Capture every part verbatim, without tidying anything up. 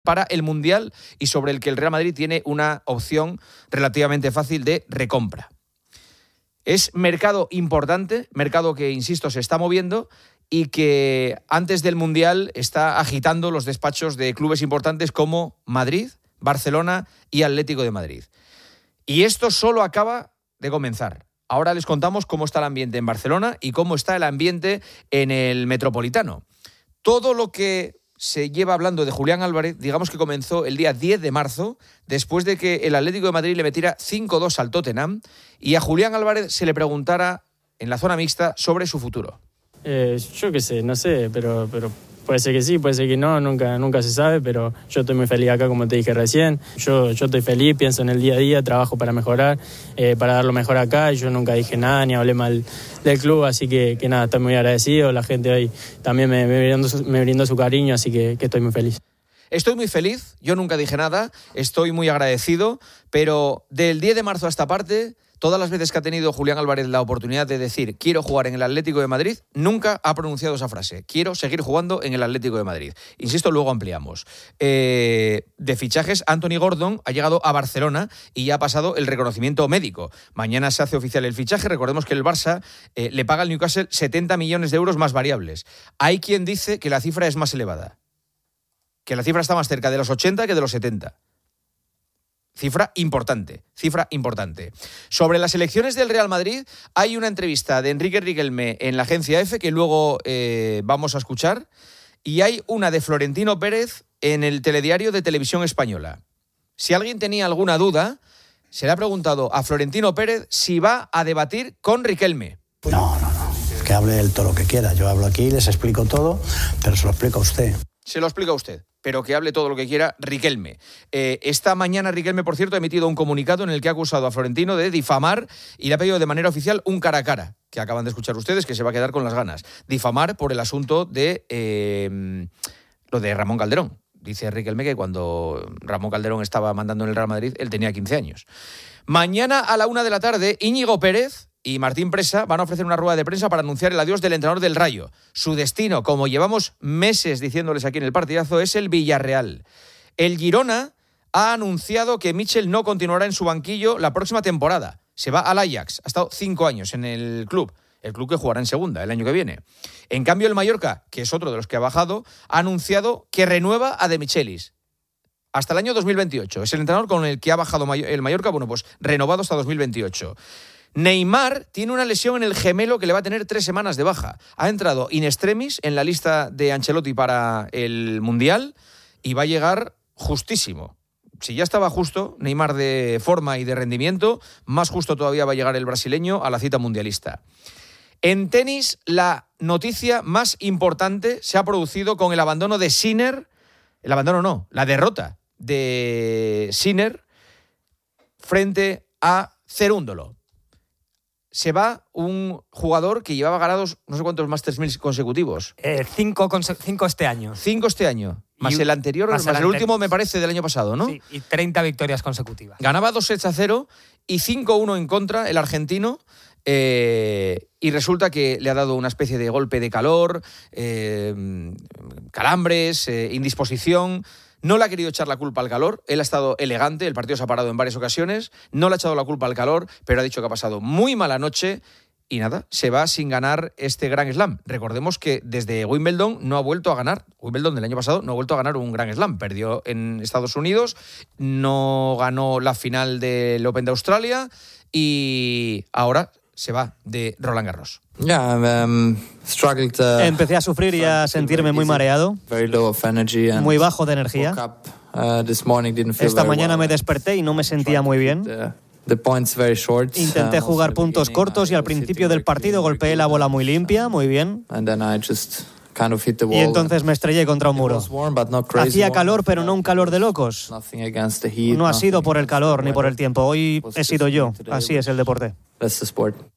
para el Mundial y sobre el que el Real Madrid tiene una opción relativamente fácil de recompra. Es mercado importante, mercado que, insisto, se está moviendo y que antes del Mundial está agitando los despachos de clubes importantes como Madrid, Barcelona y Atlético de Madrid. Y esto solo acaba de comenzar. Ahora les contamos cómo está el ambiente en Barcelona y cómo está el ambiente en el Metropolitano. Todo lo que se lleva hablando de Julián Álvarez, digamos que comenzó el día diez de marzo, después de que el Atlético de Madrid le metiera cinco dos al Tottenham y a Julián Álvarez se le preguntara en la zona mixta sobre su futuro. Eh, yo qué sé, no sé, pero, pero puede ser que sí, puede ser que no, nunca, nunca se sabe, pero yo estoy muy feliz acá, como te dije recién. Yo, yo estoy feliz, pienso en el día a día, trabajo para mejorar, eh, para dar lo mejor acá. Yo nunca dije nada ni hablé mal del club, así que, que nada, estoy muy agradecido. La gente hoy también me, me, brindó, su, me brindó su cariño, así que, que estoy muy feliz. Estoy muy feliz, yo nunca dije nada, estoy muy agradecido, pero del diez de marzo a esta parte, todas las veces que ha tenido Julián Álvarez la oportunidad de decir quiero jugar en el Atlético de Madrid, nunca ha pronunciado esa frase. Quiero seguir jugando en el Atlético de Madrid. Insisto, luego ampliamos. Eh, de fichajes, Anthony Gordon ha llegado a Barcelona y ya ha pasado el reconocimiento médico. Mañana se hace oficial el fichaje. Recordemos que el Barça eh, le paga al Newcastle setenta millones de euros más variables. Hay quien dice que la cifra es más elevada, que la cifra está más cerca de los ochenta que de los setenta. Cifra importante, cifra importante. Sobre las elecciones del Real Madrid, hay una entrevista de Enrique Riquelme en la agencia F que luego eh, vamos a escuchar, y hay una de Florentino Pérez en el telediario de Televisión Española. Si alguien tenía alguna duda, se le ha preguntado a Florentino Pérez si va a debatir con Riquelme. No, no, no, que hable él todo lo que quiera. Yo hablo aquí, les explico todo, pero se lo explico a usted. Se lo explica a usted, pero que hable todo lo que quiera Riquelme. Eh, esta mañana Riquelme, por cierto, ha emitido un comunicado en el que ha acusado a Florentino de difamar y le ha pedido de manera oficial un cara a cara, que acaban de escuchar ustedes, que se va a quedar con las ganas. Difamar por el asunto de eh, lo de Ramón Calderón. Dice Riquelme que cuando Ramón Calderón estaba mandando en el Real Madrid, él tenía quince años. Mañana a la una de la tarde, Íñigo Pérez y Martín Presa van a ofrecer una rueda de prensa para anunciar el adiós del entrenador del Rayo. Su destino, como llevamos meses diciéndoles aquí en el partidazo, es el Villarreal. El Girona ha anunciado que Michel no continuará en su banquillo la próxima temporada. Se va al Ajax. Ha estado cinco años en el club. El club que jugará en segunda el año que viene. En cambio, el Mallorca, que es otro de los que ha bajado, ha anunciado que renueva a De Michelis hasta el año dos mil veintiocho. Es el entrenador con el que ha bajado el Mallorca, bueno, pues renovado hasta dos mil veintiocho. Neymar tiene una lesión en el gemelo que le va a tener tres semanas de baja. Ha entrado in extremis en la lista de Ancelotti para el Mundial y va a llegar justísimo. Si ya estaba justo Neymar de forma y de rendimiento, más justo todavía va a llegar el brasileño a la cita mundialista. En tenis, la noticia más importante se ha producido con el abandono de Sinner. El abandono no, la derrota de Sinner frente a Cerúndolo. Se va un jugador que llevaba ganados no sé cuántos Masters mil consecutivos. Eh, cinco, conse- cinco este año. Cinco este año. Más Y, el anterior, más, más el, el último anterior. me parece del año pasado, ¿no? Sí, y treinta victorias consecutivas. Ganaba dos sets a cero y cinco uno en contra el argentino. Eh, y resulta que le ha dado una especie de golpe de calor, eh, calambres, eh, indisposición. No le ha querido echar la culpa al calor, él ha estado elegante, el partido se ha parado en varias ocasiones, no le ha echado la culpa al calor, pero ha dicho que ha pasado muy mala noche y nada, se va sin ganar este Grand Slam. Recordemos que desde Wimbledon no ha vuelto a ganar, Wimbledon del año pasado no ha vuelto a ganar un Grand Slam, perdió en Estados Unidos, no ganó la final del Open de Australia y ahora se va de Roland Garros. Yeah, um, struggled, uh, Empecé a sufrir y a sentirme muy mareado, muy bajo de energía. Esta mañana me desperté y no me sentía muy bien. Intenté jugar puntos cortos y al principio del partido golpeé la bola muy limpia, muy bien. Y entonces me estrellé contra un muro. Hacía calor, pero no un calor de locos. No ha sido por el calor ni por el tiempo. Hoy he sido yo. Así es el deporte.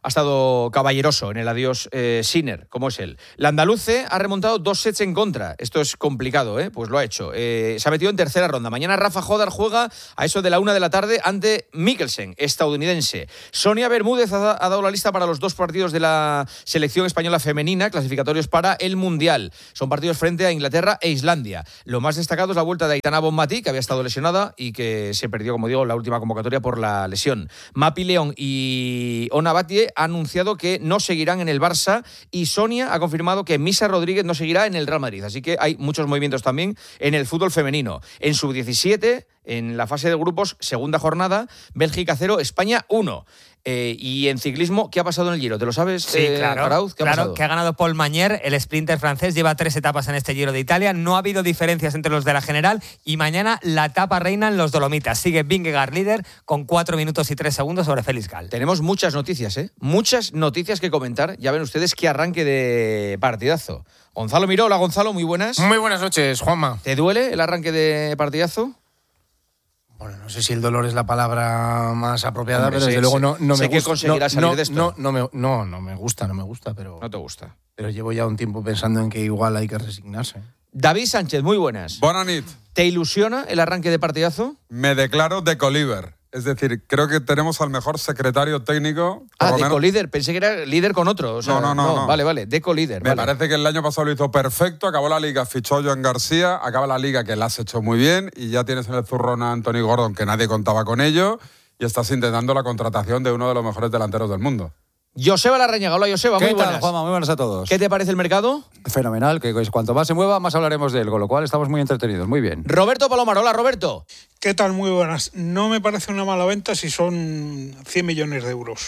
ha estado caballeroso en el adiós eh, Sinner, como es él. La andaluce ha remontado dos sets en contra. Esto es complicado, ¿eh? Pues lo ha hecho. Eh, se ha metido en tercera ronda. Mañana Rafa Jodar juega a eso de la una de la tarde ante Mikkelsen, estadounidense. Sonia Bermúdez ha, ha dado la lista para los dos partidos de la selección española femenina, clasificatorios para el Mundial. Son partidos frente a Inglaterra e Islandia. Lo más destacado es la vuelta de Aitana Bonmatí, que había estado lesionada y que se perdió, como digo, en la última convocatoria por la lesión. Mapi León y Ona Batlle han anunciado que no seguirán en el Barça y Sonia ha confirmado que Misa Rodríguez no seguirá en el Real Madrid. Así que hay muchos movimientos también en el fútbol femenino. En sub diecisiete, en la fase de grupos, segunda jornada, Bélgica cero, España uno. Eh, y en ciclismo, ¿qué ha pasado en el Giro? ¿Te lo sabes, Sí, eh, claro, Arauz? ¿Qué ha claro pasado? que ha ganado Paul Magnier, el sprinter francés, lleva tres etapas en este Giro de Italia, no ha habido diferencias entre los de la general y mañana la etapa reina en los Dolomitas. Sigue Vingegaard líder con cuatro minutos y tres segundos sobre Félix Gall. Tenemos muchas noticias, ¿eh? Muchas noticias que comentar. Ya ven ustedes qué arranque de partidazo. Gonzalo Miró, hola Gonzalo, muy buenas. Muy buenas noches, Juanma. ¿Te duele el arranque de partidazo? Bueno, no sé si el dolor es la palabra más apropiada, Hombre, pero desde sé, luego sé, no, no sé me que gusta. conseguirás no, salir no, de esto. No, no, me, no, no me gusta, no me gusta, pero, No te gusta. pero llevo ya un tiempo pensando en que igual hay que resignarse. David Sánchez, muy buenas. Buenas noches. ¿Te ilusiona el arranque de partidazo? Me declaro decolíder. Es decir, creo que tenemos al mejor secretario técnico. por Ah, lo menos- decolíder. Pensé que era líder con otro. O sea, No, no, no, no. Vale, vale, decolíder. Me vale. parece que el año pasado lo hizo perfecto, acabó la liga, fichó a Joan García, acaba la liga que la has hecho muy bien y ya tienes en el zurrón a Anthony Gordon, que nadie contaba con ello, y estás intentando la contratación de uno de los mejores delanteros del mundo. Joseba Larrañaga, hola Joseba, muy ¿Qué tal, buenas. Juanma? Muy buenas a todos. ¿Qué te parece el mercado? Fenomenal, que pues, cuanto más se mueva, más hablaremos de él, con lo cual estamos muy entretenidos, muy bien. Roberto Palomar, hola Roberto. ¿Qué tal? Muy buenas. No me parece una mala venta si son cien millones de euros.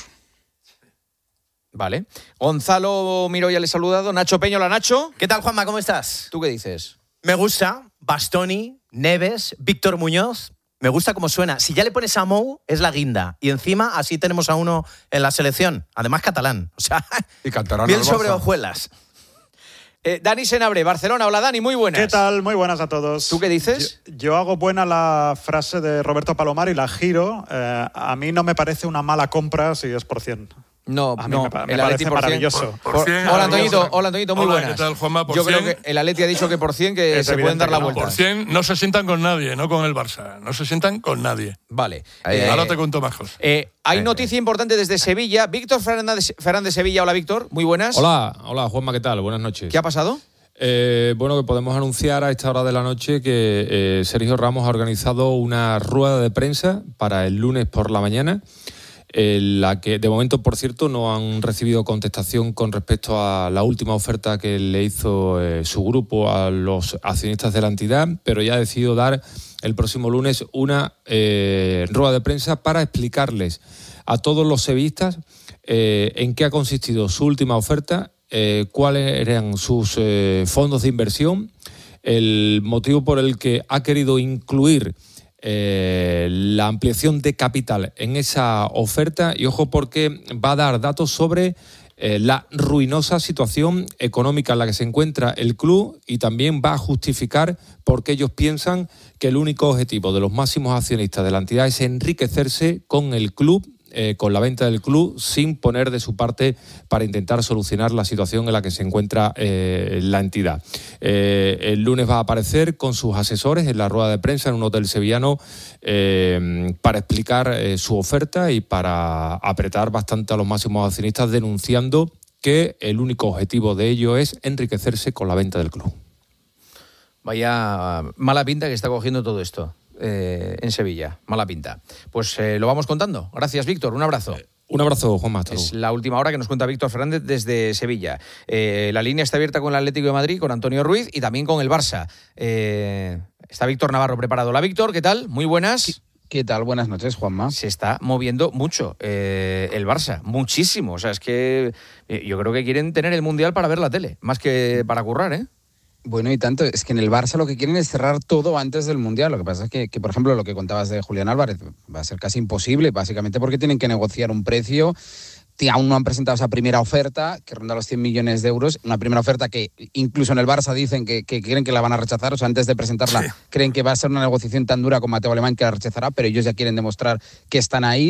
Vale. Gonzalo Miró ya le he saludado. Nacho Peña, hola Nacho. ¿Qué tal, Juanma? ¿Cómo estás? ¿Tú qué dices? Me gusta Bastoni, Neves, Víctor Muñoz. Me gusta cómo suena. Si ya le pones a Mou, es la guinda. Y encima, así tenemos a uno en la selección. Además, catalán. O sea, Y cantarán miel al sobre Barça. hojuelas. Eh, Dani Senabre, Barcelona. Hola Dani, muy buenas. ¿Qué tal? Muy buenas a todos. ¿Tú qué dices? Yo, yo hago buena la frase de Roberto Palomar y la giro. Eh, a mí no me parece una mala compra si es por cien. No, A mí no, me, pa- me el parece Atleti por cien. maravilloso. Por- hola Antoñito, hola Antoñito, muy Hola, buenas. ¿qué tal, Juanma? Por Yo cien. creo que el Atleti ha dicho que por cien que Es se pueden dar la evidente que no. vuelta. Por cien no se sientan con nadie, no con el Barça. No se sientan con nadie. Vale. Eh, Ahora te cuento más cosas. Eh, hay noticia importante desde Sevilla. Víctor Fernández, Fernández Sevilla. Hola Víctor, muy buenas. Hola, hola Juanma, ¿qué tal? Buenas noches. ¿Qué ha pasado? Eh, bueno, que podemos anunciar a esta hora de la noche que eh, Sergio Ramos ha organizado una rueda de prensa para el lunes por la mañana, en la que de momento, por cierto, no han recibido contestación con respecto a la última oferta que le hizo eh, su grupo a los accionistas de la entidad, pero ya ha decidido dar el próximo lunes una eh, rueda de prensa para explicarles a todos los sevillistas eh, en qué ha consistido su última oferta, eh, cuáles eran sus eh, fondos de inversión, el motivo por el que ha querido incluir Eh, la ampliación de capital en esa oferta y ojo porque va a dar datos sobre eh, la ruinosa situación económica en la que se encuentra el club y también va a justificar por qué ellos piensan que el único objetivo de los máximos accionistas de la entidad es enriquecerse con el club, eh, con la venta del club, sin poner de su parte para intentar solucionar la situación en la que se encuentra eh, la entidad. Eh, el lunes va a aparecer con sus asesores en la rueda de prensa en un hotel sevillano eh, para explicar eh, su oferta y para apretar bastante a los máximos accionistas, denunciando que el único objetivo de ello es enriquecerse con la venta del club. Vaya mala pinta que está cogiendo todo esto eh, en Sevilla. Mala pinta. Pues eh, lo vamos contando. Gracias, Víctor. Un abrazo. Un abrazo, Juanma. Es la última hora que nos cuenta Víctor Fernández desde Sevilla. Eh, la línea está abierta con el Atlético de Madrid, con Antonio Ruiz y también con el Barça. Eh, está Víctor Navarro preparado. Hola, Víctor, ¿qué tal? Muy buenas. ¿Qué tal? Buenas noches, Juanma. Se está moviendo mucho eh, el Barça, muchísimo. O sea, es que eh, yo creo que quieren tener el Mundial para ver la tele, más que para currar, ¿eh? Bueno, y tanto, es que en el Barça lo que quieren es cerrar todo antes del Mundial. Lo que pasa es que, que, por ejemplo, lo que contabas de Julián Álvarez va a ser casi imposible, básicamente porque tienen que negociar un precio. Aún no han presentado esa primera oferta, que ronda los cien millones de euros. Una primera oferta que incluso en el Barça dicen que, que creen que la van a rechazar. O sea, antes de presentarla, sí. creen que va a ser una negociación tan dura con Mateo Alemán que la rechazará, pero ellos ya quieren demostrar que están ahí.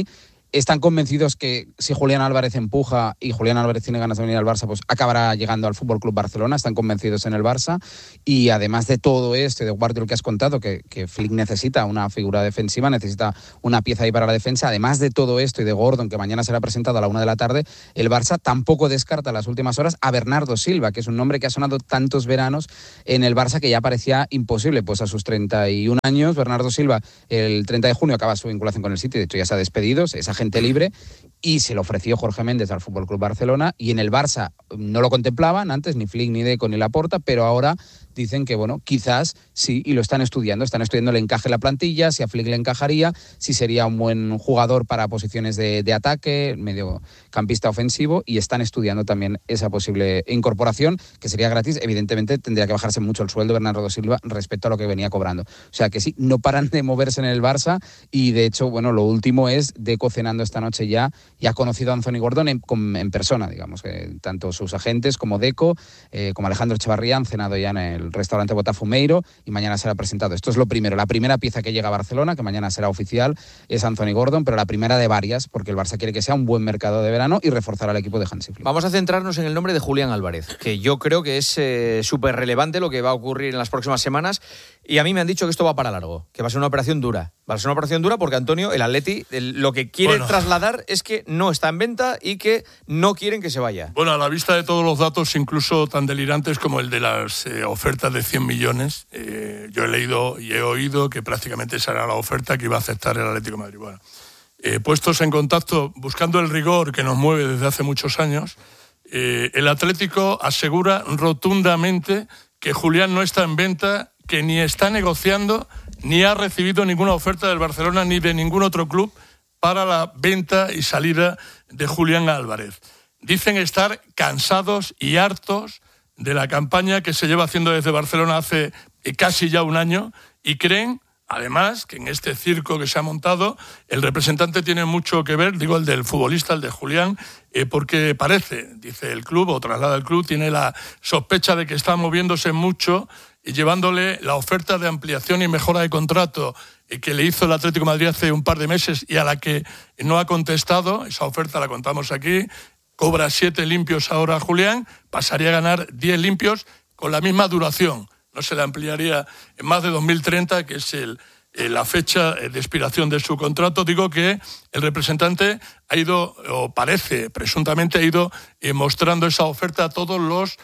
están convencidos que si Julián Álvarez empuja y Julián Álvarez tiene ganas de venir al Barça, pues acabará llegando al F C Barcelona, están convencidos en el Barça. Y además de todo esto, y de Guardiola que has contado, que, que Flick necesita una figura defensiva, necesita una pieza ahí para la defensa, además de todo esto y de Gordon, que mañana será presentado a la una de la tarde, el Barça tampoco descarta en las últimas horas a Bernardo Silva, que es un nombre que ha sonado tantos veranos en el Barça que ya parecía imposible. Pues a sus treinta y un años, Bernardo Silva el treinta de junio acaba su vinculación con el City, de hecho ya se ha despedido, es agente libre, y se lo ofreció Jorge Méndez al F C Barcelona, y en el Barça no lo contemplaban antes, ni Flick, ni Deco, ni Laporta, pero ahora dicen que, bueno, quizás sí, y lo están estudiando, están estudiando el encaje en la plantilla, si a Flick le encajaría, si sería un buen jugador para posiciones de, de ataque, mediocampista ofensivo, y están estudiando también esa posible incorporación, que sería gratis. Evidentemente tendría que bajarse mucho el sueldo de Bernardo Silva respecto a lo que venía cobrando. O sea que sí, no paran de moverse en el Barça, y de hecho, bueno, lo último es Deco cenando esta noche ya, y ha conocido a Anthony Gordon en, en persona, digamos, que tanto sus agentes como Deco, eh, como Alejandro Echevarría han cenado ya en el restaurante Botafumeiro, y mañana será presentado. Esto es lo primero, la primera pieza que llega a Barcelona, que mañana será oficial, es Anthony Gordon, pero la primera de varias, porque el Barça quiere que sea un buen mercado de verano y reforzar al equipo de Hansi Flick. Vamos a centrarnos en el nombre de Julián Álvarez, que yo creo que es eh, súper relevante lo que va a ocurrir en las próximas semanas, y a mí me han dicho que esto va para largo, que va a ser una operación dura. Va a ser una operación dura porque Antonio, el Atleti, el, lo que quiere bueno. trasladar es que no está en venta y que no quieren que se vaya. Bueno, a la vista de todos los datos, incluso tan delirantes como el de las eh, ofertas de cien millones, eh, yo he leído y he oído que prácticamente esa era la oferta que iba a aceptar el Atlético de Madrid. Bueno, eh, puestos en contacto, buscando el rigor que nos mueve desde hace muchos años, eh, el Atlético asegura rotundamente que Julián no está en venta, que ni está negociando, ni ha recibido ninguna oferta del Barcelona ni de ningún otro club para la venta y salida de Julián Álvarez. Dicen estar cansados y hartos de la campaña que se lleva haciendo desde Barcelona hace casi ya un año, y creen, además, que en este circo que se ha montado, el representante tiene mucho que ver, digo el del futbolista, el de Julián, eh, porque parece, dice el club, o traslada el club, tiene la sospecha de que está moviéndose mucho y llevándole la oferta de ampliación y mejora de contrato que le hizo el Atlético de Madrid hace un par de meses y a la que no ha contestado. Esa oferta la contamos aquí. Cobra siete limpios ahora Julián, pasaría a ganar diez limpios con la misma duración. No se le ampliaría en más de dos mil treinta, que es el, la fecha de expiración de su contrato. Digo que el representante ha ido, o parece, presuntamente ha ido eh, mostrando esa oferta a todos los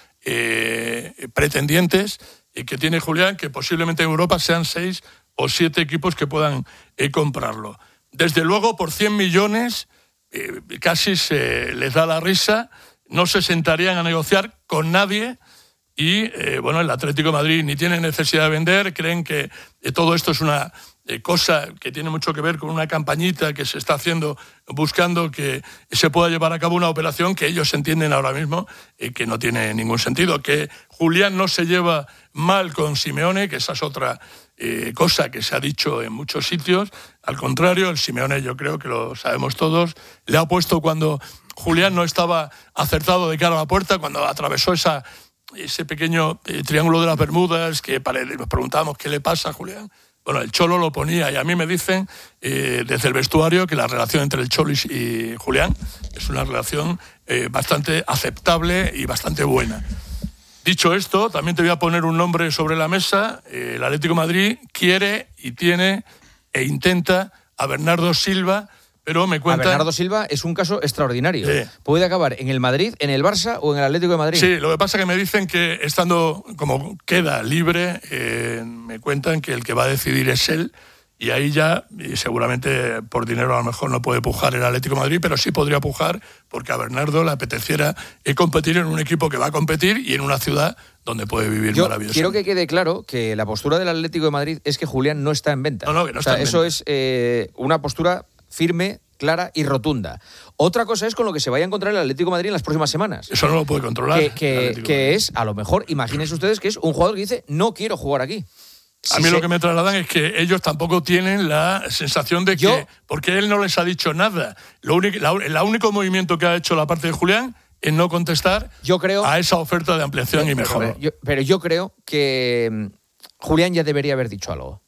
eh, pretendientes y que tiene Julián, que posiblemente en Europa sean seis o siete equipos que puedan eh, comprarlo. Desde luego, por cien millones, eh, casi se les da la risa, no se sentarían a negociar con nadie, y eh, bueno, el Atlético de Madrid ni tiene necesidad de vender, creen que eh, todo esto es una eh, cosa que tiene mucho que ver con una campañita que se está haciendo buscando que se pueda llevar a cabo una operación que ellos entienden ahora mismo eh, que no tiene ningún sentido, que Julián no se lleva mal con Simeone, que esa es otra eh, cosa que se ha dicho en muchos sitios. Al contrario, el Simeone, yo creo que lo sabemos todos, le ha puesto cuando Julián no estaba acertado de cara a la puerta, cuando atravesó esa ese pequeño eh, triángulo de las Bermudas, que para, nos preguntábamos qué le pasa a Julián. Bueno, el Cholo lo ponía, y a mí me dicen eh, desde el vestuario que la relación entre el Cholo y Julián es una relación eh, bastante aceptable y bastante buena. Dicho esto, también te voy a poner un nombre sobre la mesa. Eh, el Atlético de Madrid quiere y tiene e intenta a Bernardo Silva, pero me cuentan... A Bernardo Silva es un caso extraordinario. Sí. Puede acabar en el Madrid, en el Barça o en el Atlético de Madrid. Sí, lo que pasa es que me dicen que estando como queda libre, eh, me cuentan que el que va a decidir es él, y ahí ya, y seguramente por dinero a lo mejor no puede pujar el Atlético de Madrid, pero sí podría pujar porque a Bernardo le apeteciera competir en un equipo que va a competir y en una ciudad donde puede vivir Yo maravilloso. Quiero que quede claro que la postura del Atlético de Madrid es que Julián no está en venta. No, no, que no está o sea, en eso venta. es eh, una postura firme, clara y rotunda. Otra cosa es con lo que se vaya a encontrar el Atlético de Madrid en las próximas semanas. Eso no lo puede controlar. Que, que, que es, a lo mejor, imagínense ustedes que es un jugador que dice, no quiero jugar aquí. A mí sí, lo que me trasladan es que ellos tampoco tienen la sensación de que... Yo, porque él no les ha dicho nada. Lo único, la, el único movimiento que ha hecho la parte de Julián es no contestar yo creo, a esa oferta de ampliación pero, y mejora. Pero yo, pero yo creo que Julián ya debería haber dicho algo. O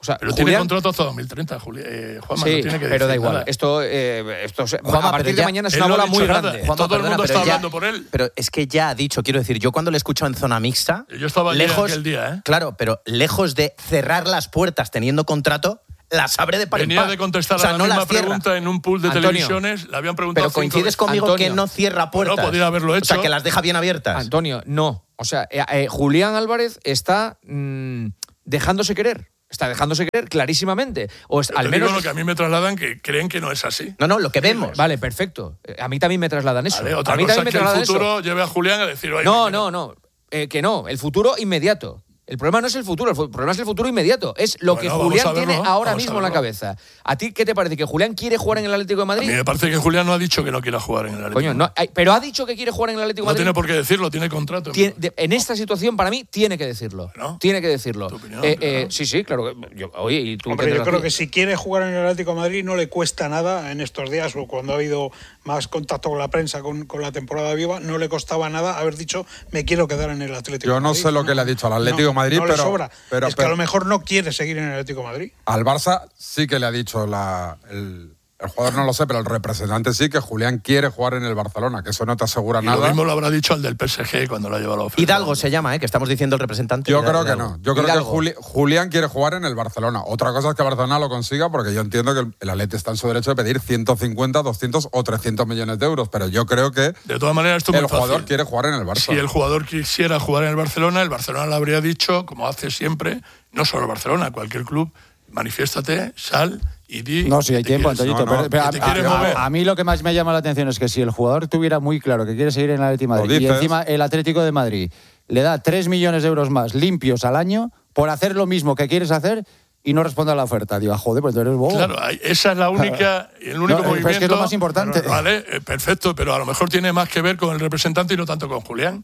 sea, pero Julián... tiene contrato hasta dos mil treinta, Juli, eh, Juanma, sí, no tiene que pero da decir igual. nada. Esto, eh, esto se- Juanma, a partir pero de ya- mañana es él una no ha bola dicho muy nada. grande. Juanma, Todo el perdona, mundo pero está ya- hablando por él. Pero es que ya ha dicho, quiero decir, yo cuando le he escuchado en zona mixta, Yo estaba allí lejos, aquel día, ¿eh? claro, pero lejos de cerrar las puertas teniendo contrato, las abre de par en Venía par. de contestar O sea, a la no misma las cierra. pregunta en un pool de Antonio, televisiones. Le habían preguntado Pero cinco coincides veces. conmigo Antonio. que no cierra puertas. Bueno, podría haberlo O sea, hecho. que las deja bien abiertas. Antonio, no. O sea, eh, eh, Julián Álvarez está mm, dejándose querer. Está dejándose querer clarísimamente. O es- Yo al te menos. digo lo que a mí me trasladan, que creen que no es así. No, no, lo que vemos. Vale, perfecto. Eh, A mí también me trasladan eso. Vale, otra a mí cosa también me es que el trasladan futuro eso. lleve a Julián a decir, oye, No, que no, no. Eh, que no. El futuro inmediato. El problema no es el futuro, el fu- problema es el futuro inmediato. Es lo Bueno, que vamos Julián a verlo, tiene ahora vamos a mismo en la verlo. cabeza. ¿A ti qué te parece? ¿Que Julián quiere jugar en el Atlético de A Madrid? mí me parece que Julián no ha dicho que no quiera jugar en el Atlético. Coño, no, hay- pero ha dicho que quiere jugar en el Atlético de No Madrid. tiene por qué decirlo, tiene contrato. Tiene- de- en esta situación, para mí, tiene que decirlo. Bueno, tiene que decirlo. opinión, Eh, claro. eh, sí, sí, claro. que- yo- oye, ¿y tú Hombre, qué te yo lo creo haces? que si quiere jugar en el Atlético de Madrid no le cuesta nada en estos días o cuando ha habido más contacto con la prensa con, con la temporada viva, no le costaba nada haber dicho me quiero quedar en el Atlético Yo de no Madrid. sé lo que le ha dicho al Atlético No, de Madrid, no le pero, sobra. pero, es que a pero lo mejor no quiere seguir en el Atlético de Madrid. al Barça sí que le ha dicho la, el, el jugador, no lo sé, pero el representante sí, que Julián quiere jugar en el Barcelona, que eso no te asegura Y nada. lo mismo lo habrá dicho al del P S G cuando lo ha llevado a la oferta. Hidalgo se llama, ¿eh? Que estamos diciendo el representante. Yo Hidalgo. creo que no. Yo creo Hidalgo. que Juli- Julián quiere jugar en el Barcelona. Otra cosa es que Barcelona lo consiga, porque yo entiendo que el, el Atleti está en su derecho de pedir ciento cincuenta, doscientos o trescientos millones de euros, pero yo creo que De todas maneras, esto es el muy fácil. jugador quiere jugar en el Barça. Si el jugador quisiera jugar en el Barcelona, el Barcelona le habría dicho, como hace siempre, no solo el Barcelona, cualquier club, manifiéstate, sal y di. No, si hay que te tiempo, quieres- Antoñito. no, no, pero- pero que a, te quieres a- mover. a mí lo que más me llama la atención es que si el jugador tuviera muy claro que quiere seguir en el Atlético de Lo Madrid y dices. encima el Atlético de Madrid le da tres millones de euros más limpios al año por hacer lo mismo que quieres hacer y no responde a la oferta. Digo, joder, pues tú eres bobo. Claro, ahí- esa es la única, el único No, pero movimiento. es que es lo más importante. Vale, eh, perfecto, pero a lo mejor tiene más que ver con el representante y no tanto con Julián.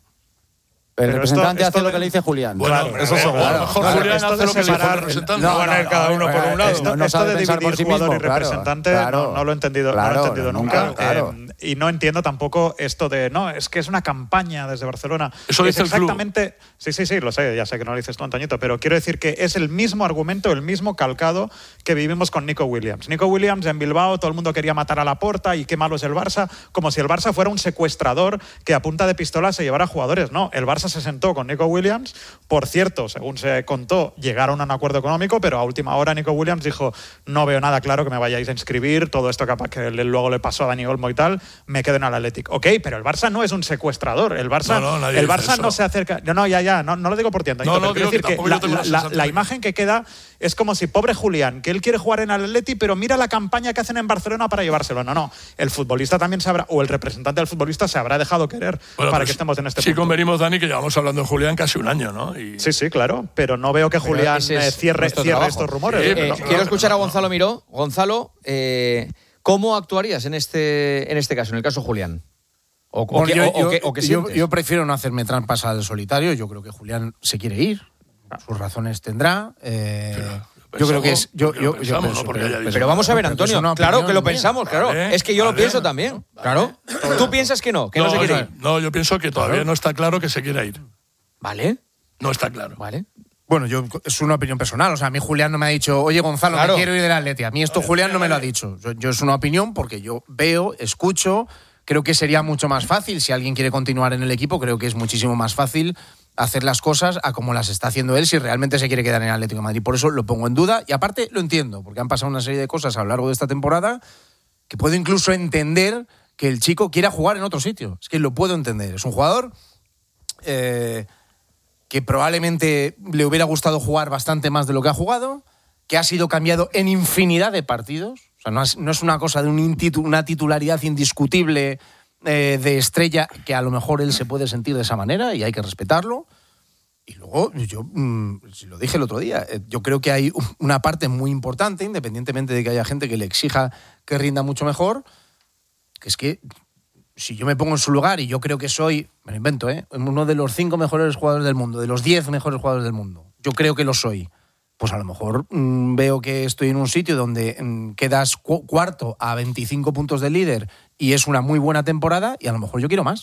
El Pero representante esto- esto hace lo de- que le dice Julián. Bueno, Claro, eso claro, seguro. A lo claro. mejor Claro, Julián esto hace de lo que le dice el separar- representante. no van a ir cada uno por un lado. Esto, no, no esto sabe de pensar dividir por sí jugador mismo, y claro, representante claro. no, no lo he entendido, Claro, no lo he entendido nunca, nunca. claro. Eh, y no entiendo tampoco esto de, no, es que es una campaña desde Barcelona. Eso es dice el club. exactamente, sí, sí, sí, lo sé, ya sé que no lo dices tú, Antoñito, pero quiero decir que es el mismo argumento, el mismo calcado que vivimos con Nico Williams. Nico Williams en Bilbao, todo el mundo quería matar a Laporta y qué malo es el Barça, como si el Barça fuera un secuestrador que a punta de pistola se llevara jugadores. No, el Barça se sentó con Nico Williams. Por cierto, según se contó, llegaron a un acuerdo económico, pero a última hora Nico Williams dijo, no veo nada claro que me vayáis a inscribir, todo esto capaz que le- luego le pasó a Dani Olmo y tal, me quedo en el Athletic. Ok, pero el Barça no es un secuestrador, el Barça, No, no, nadie el dice Barça eso. no se acerca, no, no, ya, ya, no, no lo digo por ti, Antonio, No, pero no, quiero digo decir que que tampoco la, yo tengo la la- la- sensación la de que- imagen que queda es como si pobre Julián, que él quiere jugar en el Atleti, pero mira la campaña que hacen en Barcelona para llevárselo. No, no, el futbolista también se habrá, o el representante del futbolista se habrá dejado querer Bueno, para pero que estemos en este sí punto. convenimos, Dani, que llevamos hablando de Julián casi un año, ¿no? Y Sí, sí, claro, pero no veo que Pero Julián ese es eh, cierre, nuestro cierre trabajo. estos rumores. Sí, Eh, pero- quiero pero- escuchar a Gonzalo Miró. Gonzalo, eh, ¿cómo actuarías en este, en este caso, en el caso Julián? ¿O, o Bueno, qué, yo, o- o yo- qué- o qué yo- sientes? yo prefiero no hacerme trampas al solitario. Yo creo que Julián se quiere ir. Sus razones tendrá. eh, yo creo que es. Yo, porque lo yo, yo pensamos, pienso- ¿no? Porque haya dicho- Pero vamos a ver, pero que es Antonio. una Claro opinión que lo mía. pensamos, claro. Vale, Es que yo lo vale. pienso también. Claro. Tú piensas que no, que no, se quiere no, ir. no, yo pienso que todavía no está claro que se quiera ir. Vale, No está claro. vale. Bueno, yo es una opinión personal. O sea, a mí Julián no me ha dicho, oye, Gonzalo, Claro. me quiero ir del Atleti. A mí esto Julián no me lo ha dicho. Yo, yo es una opinión porque yo veo, escucho. Creo que sería mucho más fácil. Si alguien quiere continuar en el equipo, creo que es muchísimo más fácil hacer las cosas a como las está haciendo él si realmente se quiere quedar en el Atlético de Madrid. Por eso lo pongo en duda. Y aparte lo entiendo, porque han pasado una serie de cosas a lo largo de esta temporada que puedo incluso entender que el chico quiera jugar en otro sitio. Es que lo puedo entender. Es un jugador eh, que probablemente le hubiera gustado jugar bastante más de lo que ha jugado, que ha sido cambiado en infinidad de partidos. O sea, no es, no es una cosa de un intitu- una titularidad indiscutible eh, de estrella, que a lo mejor él se puede sentir de esa manera y hay que respetarlo. Y luego, yo mm, lo dije el otro día, eh, yo creo que hay una parte muy importante, independientemente de que haya gente que le exija que rinda mucho mejor, que es que si yo me pongo en su lugar y yo creo que soy, me lo invento, ¿eh? uno de los cinco mejores jugadores del mundo, de los diez mejores jugadores del mundo, yo creo que lo soy, pues a lo mejor mmm, veo que estoy en un sitio donde mmm, quedas cu- cuarto a veinticinco puntos de líder y es una muy buena temporada y a lo mejor yo quiero más.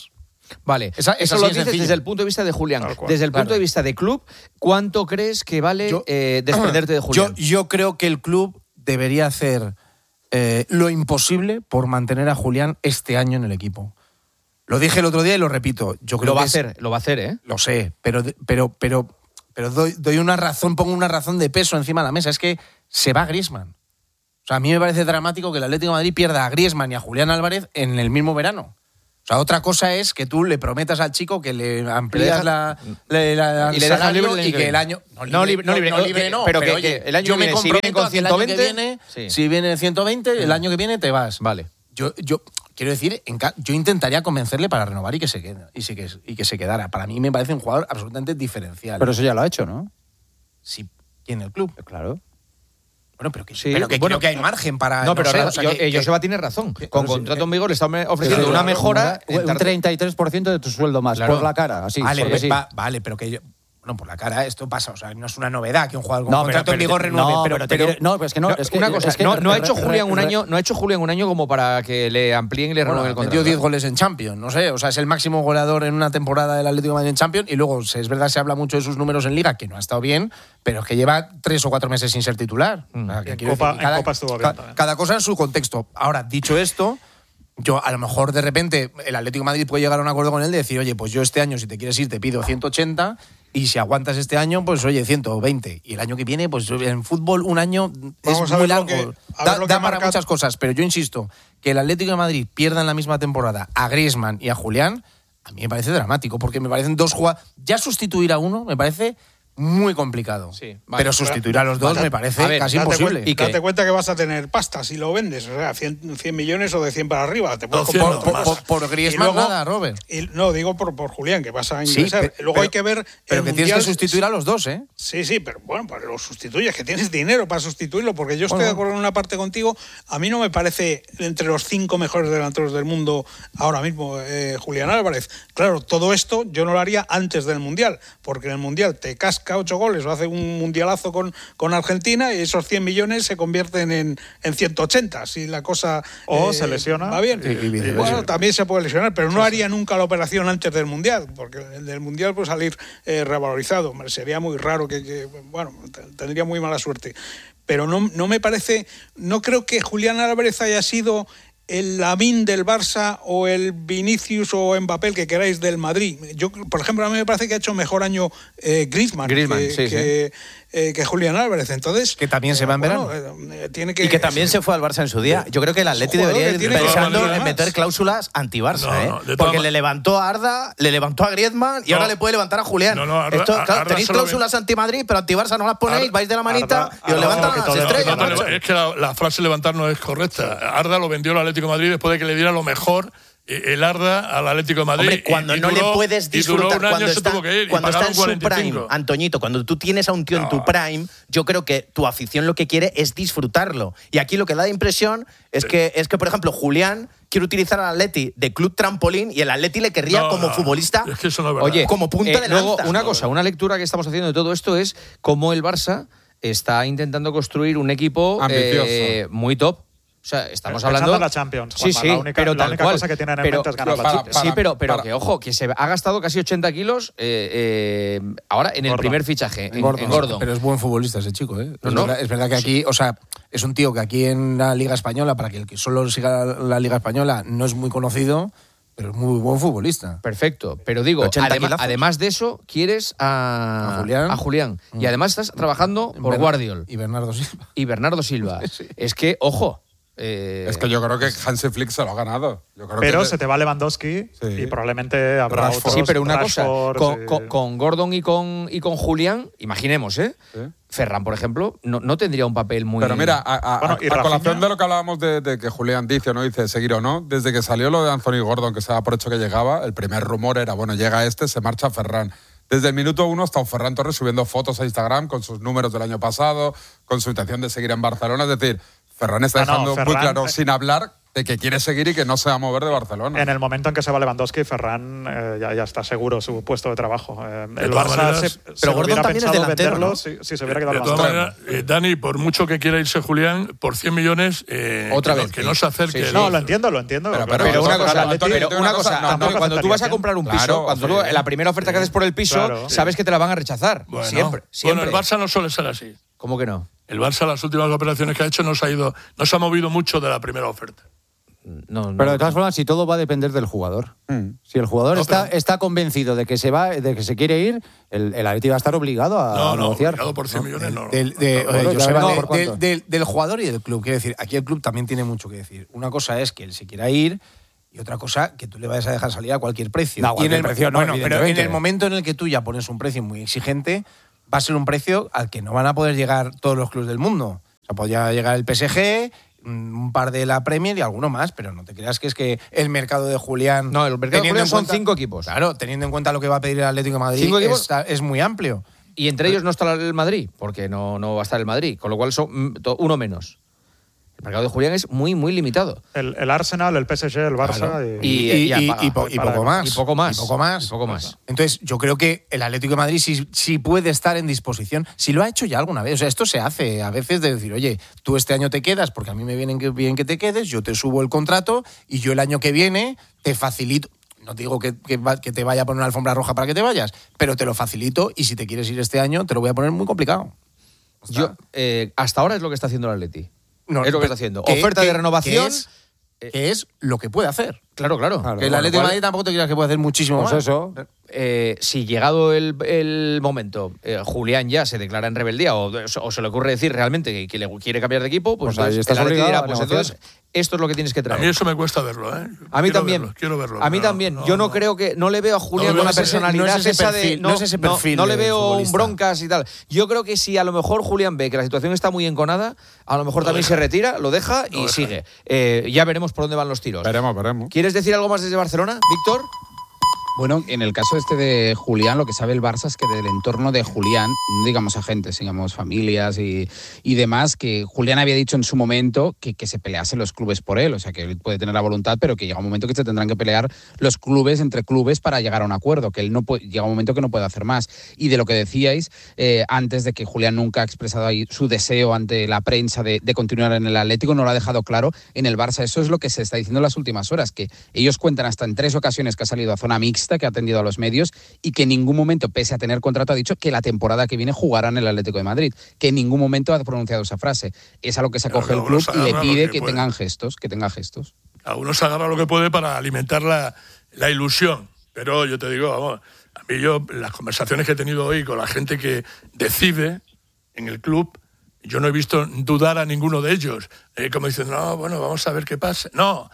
Vale, Esa- eso esa lo sí es dices sencillo. desde el punto de vista de Julián. Tal cual. Desde el punto Claro. de vista de club, ¿cuánto crees que vale Yo- eh, desprenderte de Julián? Yo, yo creo que el club debería hacer eh, lo imposible por mantener a Julián este año en el equipo. Lo dije el otro día y lo repito. Yo creo lo va a que es- hacer, lo va a hacer, ¿eh? Lo sé, pero, pero, pero, pero doy, doy una razón, pongo una razón de peso encima de la mesa. Es que se va Griezmann. O sea, a mí me parece dramático que el Atlético de Madrid pierda a Griezmann y a Julián Álvarez en el mismo verano. O sea, otra cosa es que tú le prometas al chico que le amplías deja- la, la- la- Y el le dejas salario libre el año y que que el viene. año No libre, no libre, no, libre no, pero que- oye, que el año yo que me viene, si vienen comprometo con a que el año que ciento veinte, viene, sí. si viene ciento veinte, el año que viene te vas. Vale. Yo, yo quiero decir, en ca- yo intentaría convencerle para renovar y que se quede, y, se, que, y que se quedara. Para mí me parece un jugador absolutamente diferencial. Pero eso ya lo ha hecho, ¿no? Sí, ¿quién en el club? Claro. Bueno, pero que, Sí, pero que bueno, creo que hay margen para. No, pero sé, ra- o sea, yo- que- eh, que- Joseba tiene razón. Con sí, contrato eh, en vigor le está ofreciendo una mejora. en Un tar- treinta y tres por ciento de tu sueldo más, Claro. por la cara, así. Vale, porque sí. va- vale, pero que yo. Bueno, por la cara esto pasa, o sea, no es una novedad que un jugador con No, contrato pero- en vigor pero- renueve, no, pero, pero te pero- quiere- no, pero es que no, es que- una cosa, es que no, no ha re- hecho re- Julián un re- año, no ha hecho Julián un año como para que le amplíen y le Bueno, renueven el metió contrato. diez goles en Champions, no sé, o sea, es el máximo goleador en una temporada del Atlético de Madrid en Champions y luego, es verdad, se habla mucho de sus números en Liga, que no ha estado bien, pero es que lleva tres o cuatro meses sin ser titular. O sea, que En quiero Copa- decir, en Copa estuvo bien ca- también. cada cosa en su contexto. Ahora, dicho esto, yo a lo mejor de repente el Atlético de Madrid puede llegar a un acuerdo con él de decir, oye, pues yo este año si te quieres ir te pido ciento ochenta y si aguantas este año, pues oye, ciento veinte. Y el año que viene, pues en fútbol un año Vamos es a muy ver lo largo. que- a da ver lo que da para marca- muchas cosas, pero yo insisto, que el Atlético de Madrid pierda en la misma temporada a Griezmann y a Julián, a mí me parece dramático, porque me parecen dos jugadores. Ya sustituir a uno me parece muy complicado. vale. Pero sustituir a los dos Vale. me parece A ver, casi Date imposible. cuen- date cuenta que vas a tener pasta si lo vendes, o sea, cien, cien millones o de cien para arriba. Te puedes Por- comprar por, otra por, más. por Y Griezmann luego- nada, Robert. y- no, digo por, por Julián, que vas a Sí, ingresar. pe- Luego pero- hay que ver. Pero el que tienes que Mundial- sustituir a los dos, ¿eh? Sí, sí, pero bueno, pues lo sustituyes, que tienes dinero para sustituirlo, porque yo estoy Bueno. de acuerdo en una parte contigo. A mí no me parece entre los cinco mejores delanteros del mundo ahora mismo eh, Julián Álvarez. Claro, todo esto yo no lo haría antes del Mundial, porque en el Mundial te casca ocho goles o hace un mundialazo con, con Argentina y esos cien millones se convierten en, en ciento ochenta, si la cosa O se lesiona. va bien. Y- y viceversa. Bueno, también se puede lesionar, pero no haría nunca la operación antes del Mundial, porque el del Mundial puede salir eh, revalorizado. Hombre, sería muy raro que, que, bueno, t- tendría muy mala suerte. Pero no, no me parece, no creo que Julián Álvarez haya sido el Lamine del Barça o el Vinicius o Mbappé, el que queráis, del Madrid. Yo, por ejemplo, a mí me parece que ha hecho mejor año eh, Griezmann, Griezmann, que, sí, que, eh, que Julián Álvarez. Entonces, Que también se va en bueno, verano. eh, tiene que, Y que también se fue al Barça en su día. Yo creo que el Atleti jugador debería que ir tiene que pensando ganar en más. meter cláusulas anti-Barça, No, ¿eh? no, de todas Porque ma- le levantó a Arda, le levantó a Griezmann y No. ahora le puede levantar a Julián. No, no, Arda- Esto, claro, Arda tenéis solo cláusulas anti-Madrid, pero anti-Barça no las ponéis, Arda- vais de la manita Arda- y os Arda levantan se lo las quitó de estrellas, No, no, macho. es que la, la frase levantar no es correcta. Arda lo vendió el Atlético de Madrid después de que le diera lo mejor eh, el Arda al Atlético de Madrid. Hombre, cuando y- y no duró- le puedes y duró disfrutar, un año, cuando se está, tuvo que ir, y cuando está pagaron en su cuarenta y prime, cinco. Antoñito, cuando tú tienes a un tío en tu prime, yo creo que tu afición lo que quiere es disfrutarlo. Y aquí lo que da la impresión es que, es que por ejemplo, Julián quiere utilizar al Atleti de club trampolín y el Atleti le querría No, como no, futbolista, es que eso no es verdad. Oye, como punta eh, de luego, lanza. una cosa, una lectura que estamos haciendo de todo esto es cómo el Barça está intentando construir un equipo Ambicioso. eh, muy top. O sea, estamos Pensando hablando en la Champions, Sí, Juanma, sí, la única- pero la tal única cual. cosa que tienen en pero, mente es ganar la para- Champions. sí, pero, pero para- que ojo, que se ha gastado casi ochenta kilos eh, eh, ahora en el Gordon. primer fichaje, en, Gordon. en Gordon. Pero es buen futbolista ese chico, ¿eh? No, es, no. Verdad, es verdad que aquí, o sea, es un tío que aquí en la Liga Española, para que el que solo siga la, la Liga Española, no es muy conocido, pero es muy buen futbolista. Perfecto, pero digo, ochenta adema- kilazos. además de eso, quieres a, A Julián. a Julián. Y Mm. además estás trabajando por Bern- Guardiol Y Bernardo Silva. y Bernardo Silva. Es que, ojo. eh, Es que yo creo que Hansi Flick se lo ha ganado. Yo creo Pero que se te va Lewandowski Sí. y probablemente habrá Rashford. otros. sí, pero una cosa, Rashford, con, sí. con- con Gordon y con, y con Julián, imaginemos, ¿eh? Sí. Ferran, por ejemplo, no, no tendría un papel muy... Pero mira, a, a- Bueno, a- y a Rafinha. colación de lo que hablábamos de, de que Julián dice o no dice seguir o no, desde que salió lo de Anthony Gordon, que se daba por hecho que llegaba, el primer rumor era, bueno, llega este, se marcha Ferran. Desde el minuto uno está Ferran Torres subiendo fotos a Instagram con sus números del año pasado, con su intención de seguir en Barcelona. Es decir, Ferran está No, no, dejando muy Ferran- claro, sin hablar, de que quiere seguir y que no se va a mover de Barcelona. En el momento en que se va Lewandowski, Ferran eh, ya, ya está seguro su puesto de trabajo. Eh, De el todas Barça maneras- se, Pero se Gordon hubiera también es pensado delantero, venderlo ¿no? si, si se hubiera quedado De todas Lewandowski. maneras, eh, Dani, por mucho que quiera irse Julián, por cien millones, eh, Otra que, vez, no, que sí. no se acerque. Sí, sí. No, lo entiendo, lo entiendo. Pero, Pero- pero una pero cosa, Atleti- pero una cosa, no, Antonio, no, cuando tú vas a aceptaría, comprar un piso, Claro, cuando sí. tú- la primera oferta que haces por el piso, Claro. sabes que te la van a rechazar. Bueno, siempre, siempre. Bueno, el Barça no suele ser así. ¿Cómo que no? El Barça, las últimas operaciones que ha hecho, no se ha ido, no se ha movido mucho de la primera oferta. No, no. Pero de todas formas, si todo va a depender del jugador. Si el jugador No, está, pero- está convencido de que se va, de que se quiere ir, el, el Atleti va a estar obligado a No, no, negociar. obligado por cien millones, no. no. Del, de- No, oye, no, Joseba, no, de- ¿por cuánto? del- del- del jugador y del club. Quiero decir, aquí el club también tiene mucho que decir. Una cosa es que él se quiera ir y otra cosa que tú le vayas a dejar salir a cualquier precio. No, a y en cualquier el, precio no, bueno, pero en evidentemente. el momento en el que tú ya pones un precio muy exigente, va a ser un precio al que no van a poder llegar todos los clubes del mundo. O sea, podría llegar el P S G, un par de la Premier y alguno más, pero no te creas que es que el mercado de Julián... No, el mercado de teniendo Julián en son cuenta- cinco equipos. Claro, teniendo en cuenta lo que va a pedir el Atlético de Madrid, ¿Cinco equipos? está- es muy amplio. Y entre ellos no está el Madrid, porque no, no va a estar el Madrid, con lo cual son mm, to- uno menos. El mercado de Julián es muy, muy limitado. El, el Arsenal, el P S G, el Barça Claro. y, Y- y, y- apaga. y po- y poco más. Y poco más. Y poco más. Y poco más. Entonces, yo creo que el Atlético de Madrid sí, sí puede estar en disposición. Si lo ha hecho ya alguna vez. O sea, esto se hace a veces de decir, oye, tú este año te quedas porque a mí me viene que- bien que te quedes, yo te subo el contrato y yo el año que viene te facilito. No te digo que, que, va- que te vaya a poner una alfombra roja para que te vayas, pero te lo facilito y si te quieres ir este año te lo voy a poner muy complicado. Yo, eh, hasta ahora es lo que está haciendo el Atleti. No, es lo que pero está haciendo. que- Oferta que- de renovación. Que es, que es lo que puede hacer. Claro, claro. que el Atlético de Madrid tampoco te creas que puede hacer muchísimo Pues más. eso. Eh, si llegado el, el momento, eh, Julián ya se declara en rebeldía o, o se le ocurre decir realmente que, que le quiere cambiar de equipo, pues, Pues ahí entonces estás el Atleti obligado dirá, a pues negociar. entonces esto es lo que tienes que A traer. mí eso me cuesta verlo, ¿eh? A mí Quiero también. verlo, quiero verlo. A mí No, también. no, Yo no, no. creo que. No le veo a Julián No, con no una es ese- personalidad no es ese esa perfil, de. no es ese perfil no le de veo un futbolista. broncas y tal. Yo creo que si a lo mejor Julián ve que la situación está muy enconada, a lo mejor Lo también deja. se retira, lo deja y Lo deja. sigue. Eh, ya veremos por dónde van los tiros. Veremos, veremos. ¿Quieres decir algo más desde Barcelona, Víctor? Bueno, en el caso este de Julián, lo que sabe el Barça es que del entorno de Julián, no digamos agentes, digamos familias y, y demás, que Julián había dicho en su momento que, que se peleasen los clubes por él, o sea que él puede tener la voluntad, pero que llega un momento que se tendrán que pelear los clubes entre clubes para llegar a un acuerdo, que él no puede, llega un momento que no puede hacer más. Y de lo que decíais, eh, antes de que Julián nunca ha expresado ahí su deseo ante la prensa de, de continuar en el Atlético, no lo ha dejado claro en el Barça. Eso es lo que se está diciendo en las últimas horas, que ellos cuentan hasta en tres ocasiones que ha salido a zona mixta, que ha atendido a los medios y que en ningún momento, pese a tener contrato, ha dicho que la temporada que viene jugará en el Atlético de Madrid, que en ningún momento ha pronunciado esa frase. Es a lo que se Pero acoge el luego club los y le agarra lo pide que que puede. tengan gestos, que tenga gestos. A uno se agarra lo que puede para alimentar la, la ilusión. Pero yo te digo, vamos, a mí yo, las conversaciones que he tenido hoy con la gente que decide en el club, yo no he visto dudar a ninguno de ellos. Eh, como dicen, no, bueno, vamos a ver qué pasa. No,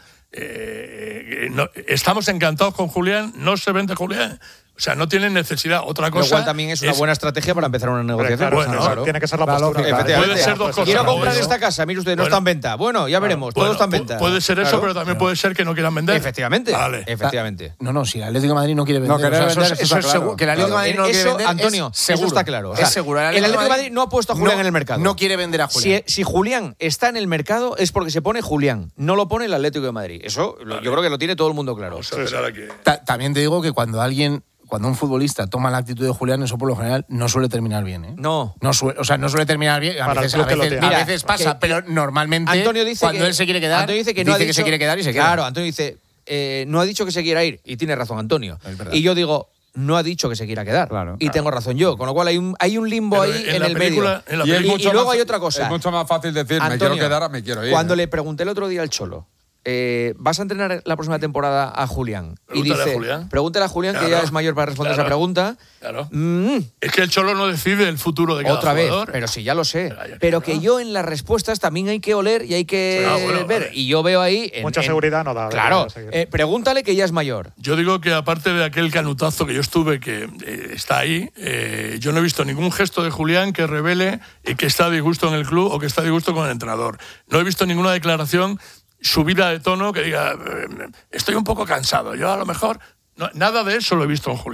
eh, no, estamos encantados con Julián, no se vende Julián. O sea, no tienen necesidad. Otra cosa. Lo cual también es una buena estrategia para empezar una negociación. Claro, Bueno, claro, tiene que ser la la postura. lógica. Efectivamente. Puede ser dos cosas. Quiero comprar Bueno. esta casa, mire usted, no Bueno. está en venta. Bueno, ya veremos, todo Bueno, está en pu- venta. Puede ser eso, Claro. pero también puede ser que no quieran vender. Efectivamente. Vale. Efectivamente. No, no, si el Atlético de Madrid no quiere vender. No, querer o sea, eso, vender, es- eso eso está es claro. seguro. Que el Atlético de Madrid no lo quiere Eso, vender. Antonio, es seguro. eso está claro. O sea, es seguro. el Atlético de Madrid no ha puesto a Julián no- en el mercado. No quiere vender a Si, Julián. si Julián está en el mercado es porque se pone Julián, no lo pone el Atlético de Madrid. Eso lo- yo creo que lo tiene todo el mundo claro. Vamos a esperar a que- Ta- También te digo que cuando alguien, cuando un futbolista toma la actitud de Julián, eso por lo general no suele terminar bien, ¿eh? No. No suele, o sea, no suele terminar bien. A Para el veces, club a que lo veces, tiene. a Mira, veces pasa, que- pero normalmente Antonio dice cuando que, él se quiere quedar, Antonio dice que no ha dice dicho, que se quiere quedar y se queda. Claro, Antonio dice, eh, no ha dicho que se quiera ir. Y tiene razón Antonio. Es verdad. Y yo digo, no ha dicho que se quiera quedar. Claro. y tengo razón yo. Con lo cual hay un, hay un limbo Pero ahí en en, la el película- medio. en la y, Y es y- mucho y luego más- hay otra cosa. Es mucho más fácil decir, me Antonio, quiero quedar a me quiero ir. Cuando ¿eh? le pregunté el otro día al Cholo, eh, ¿vas a entrenar la próxima temporada a Julián? Y Pregúntale dice, a Julián. Pregúntale a Julián, que Claro, ya es mayor para responder claro, esa pregunta. Claro. Mm, Es que el Cholo no decide el futuro de cada otra vez, jugador. pero sí, ya lo sé. Pero ya- Pero claro. que yo en las respuestas también hay que oler y hay que Ah, bueno, ver. vale. Y yo veo ahí... en- Mucha en- seguridad no da. Claro, de seguir. eh, pregúntale que ya es mayor. Yo digo que aparte de aquel canutazo que yo estuve, que eh, está ahí, eh, yo no he visto ningún gesto de Julián que revele eh, que está a disgusto en el club o que está a disgusto con el entrenador. No he visto ninguna declaración subida de tono que diga, eh, estoy un poco cansado. Yo a lo mejor... no, nada de eso lo he visto en Julián.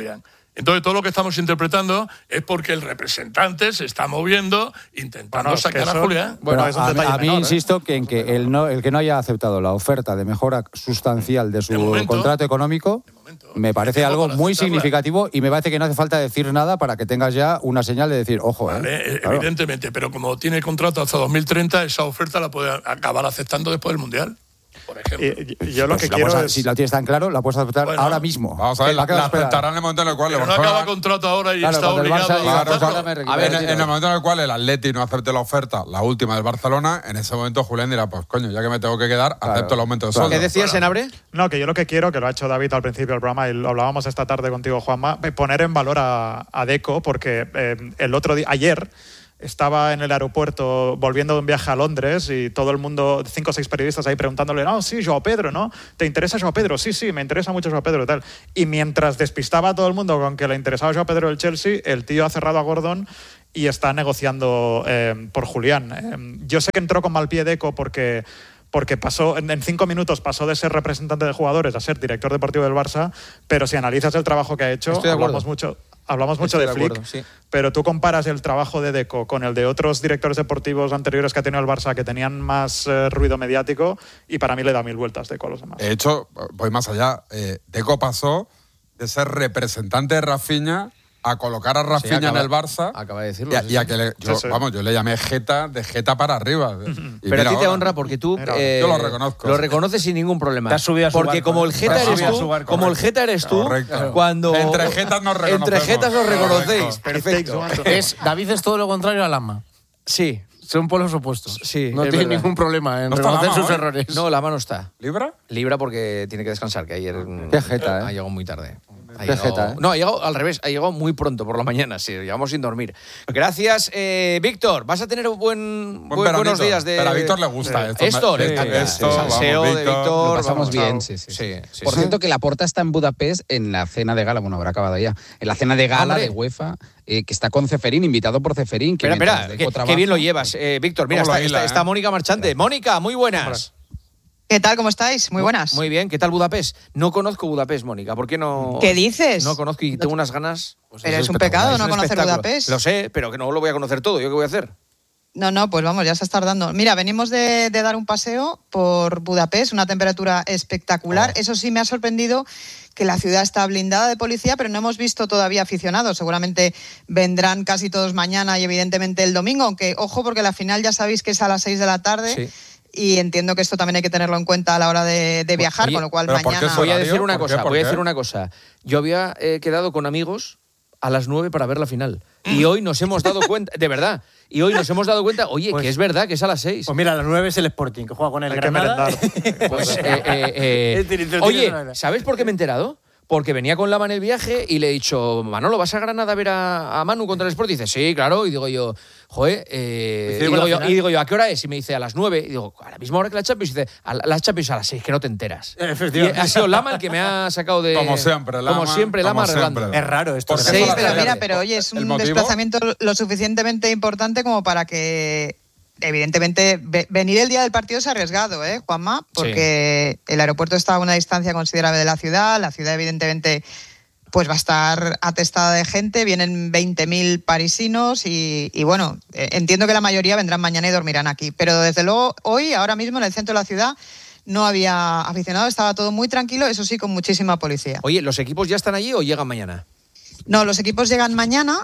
Entonces, todo lo que estamos interpretando es porque el representante se está moviendo intentando Bueno, es sacar que a eso- Julián. Bueno, Pero es un a, detalle a mí menor, ¿eh? insisto que en que el, no, el que no haya aceptado la oferta de mejora sustancial de su momento, contrato económico me parece algo muy significativo y me parece que no hace falta decir nada para que tengas ya una señal de decir, ojo, ¿eh? Vale, Claro. evidentemente, pero como tiene contrato hasta dos mil treinta, esa oferta la puede acabar aceptando después del Mundial, por ejemplo. Y, y yo lo Pues que la quiero puedes- es... Si la tienes tan claro, la puedes aceptar Bueno, ahora mismo. Vamos a ver, ¿Qué- la, qué vas la a esperar? aceptará en el momento en el cual Pero el no acaba Barcelona... contrato ahora y Claro, está cuando el obligado Barça a diga, Claro, aceptarlo. cuando- me recupero, a ver, en, tiro. en el momento en el cual el Atleti no acepte la oferta, la última del Barcelona, en ese momento Julián dirá, pues coño, ya que me tengo que quedar, Claro, acepto el aumento de claro. sueldo. ¿Qué decías, Senabre? No, que yo lo que quiero, que lo ha hecho David al principio del programa y lo hablábamos esta tarde contigo, Juanma, eh, poner en valor a, a Deco, porque eh, el otro día, ayer, estaba en el aeropuerto volviendo de un viaje a Londres y todo el mundo, cinco o seis periodistas ahí preguntándole, no, sí, Joao Pedro, ¿no? ¿Te interesa Joao Pedro? Sí, sí, me interesa mucho Joao Pedro y tal. Y mientras despistaba a todo el mundo con que le interesaba Joao Pedro del Chelsea, el tío ha cerrado a Gordon y está negociando eh, por Julián. Eh, yo sé que entró con mal pie Deco porque... porque pasó en, en cinco minutos pasó de ser representante de jugadores a ser director deportivo del Barça, pero si analizas el trabajo que ha hecho, Estoy de acuerdo. hablamos mucho, hablamos mucho Estoy de de Flick, acuerdo, sí. pero tú comparas el trabajo de Deco con el de otros directores deportivos anteriores que ha tenido el Barça que tenían más eh, ruido mediático y para mí le da mil vueltas Deco a los demás. De hecho, voy más allá. Eh, Deco pasó de ser representante de Rafinha a colocar a Rafinha Sí, acaba- en el Barça. acaba de decirlo, Y a, sí, y a sí. que le- yo, Sí, sí. vamos, yo le llamé Jeta, de Jeta para arriba. Y Pero mira a ti te ahora. honra porque tú Mira, eh, yo lo reconozco. lo reconoces sin ningún problema. Te has subido a su porque barco, como el ¿eh? Jeta Te has eres subido a tú, su barco, como el correcto. Jeta eres tú, Correcto. cuando Entre jetas nos reconocemos. entre jetas os reconocéis. Correcto. Perfecto. Es, David es todo lo contrario a Lama. Sí. Son polos opuestos. Sí, no es tiene verdad. ningún problema en ¿No está reconocer Lama sus hoy? errores. No, la mano está. ¿Libra? Libra porque tiene que descansar, que ayer mm, Qué jeta, ¿eh? ha llegado muy tarde. Ha Qué llegado- jeta, ¿eh? No, ha llegado al revés, ha llegado muy pronto por la mañana, sí, llegamos sin dormir. Gracias, eh, Víctor. Vas a tener buen, Buen buen- veranito. buenos días de. Pero a Víctor le gusta esto. Esto le Sí, encanta. esto, el vamos, salseo de Víctor. Víctor. Lo pasamos vamos, bien, no. sí, sí. Sí, sí, Por sí. cierto, que Laporta está en Budapest en la cena de gala, bueno, habrá acabado ya, en la cena de gala Hombre. de UEFA, eh, que está con Ceferín, invitado por Ceferín. Que Espera, espera, mientras que, Deco que trabaja- bien lo llevas, eh, Víctor. Mira, ¿Cómo está, lo está- hila, está eh? Mónica Marchante. Mónica, muy buenas. ¿Qué tal? ¿Cómo estáis? Muy buenas. Muy bien, ¿qué tal Budapest? No conozco Budapest, Mónica. ¿Por qué no? ¿Qué dices? No conozco y tengo unas ganas. Pues Pero es un espectacular. pecado Es no un conocer espectáculo. Budapest. Lo sé, pero que no lo voy a conocer todo. ¿Yo qué voy a hacer? No, no, pues vamos, ya se está dando. Mira, venimos de, de dar un paseo por Budapest, una temperatura espectacular. Oh. Eso sí me ha sorprendido que la ciudad está blindada de policía, pero no hemos visto todavía aficionados. Seguramente vendrán casi todos mañana y evidentemente el domingo, aunque ojo porque la final ya sabéis que es a las seis de la tarde. Sí. Y entiendo que esto también hay que tenerlo en cuenta a la hora de, de viajar, Oye, con lo cual ¿pero por qué mañana... es Voy a horario? decir una ¿Por qué? cosa, ¿Por voy a qué? decir una cosa. Yo había eh, quedado con amigos a las nueve para ver la final. Y hoy nos hemos dado cuenta, de verdad, y hoy nos hemos dado cuenta, oye, Pues- que es verdad que es a las seis. Pues mira, a las nueve es el Sporting, que juega con el Hay que Granada. merendar. Pues, eh, eh, eh, Es decir, te lo oye, tienes ahora. ¿sabes por qué me he enterado? Porque venía con Lama en el viaje y le he dicho, Manolo, ¿vas a Granada a ver a, a Manu contra el Sport? Y dice, sí, claro. Y digo yo, joder, eh, y, Coincide con digo la yo, final. y digo yo, ¿a qué hora es? Y me dice, a las nueve. Y digo, ¿a la misma hora que la Champions? Y dice, a la, la Champions a las seis, que no te enteras. Y Efectivamente. ha sido Lama el que me ha sacado de... Como siempre, Lama. Como siempre, Lama como arreglando. siempre. Es raro esto. Porque de Seis la- de la Pero mira, tarde. pero oye, es ¿El un motivo? desplazamiento lo suficientemente importante como para que, evidentemente, ve- venir el día del partido es arriesgado, ¿eh, Juanma? Porque el aeropuerto está a una distancia considerable de la ciudad, la ciudad, evidentemente, pues va a estar atestada de gente, vienen veinte mil parisinos y, y, bueno, eh, entiendo que la mayoría vendrán mañana y dormirán aquí. Pero desde luego, hoy, ahora mismo, en el centro de la ciudad, no había aficionados, estaba todo muy tranquilo, eso sí, con muchísima policía. Oye, ¿los equipos ya están allí o llegan mañana? No, los equipos llegan mañana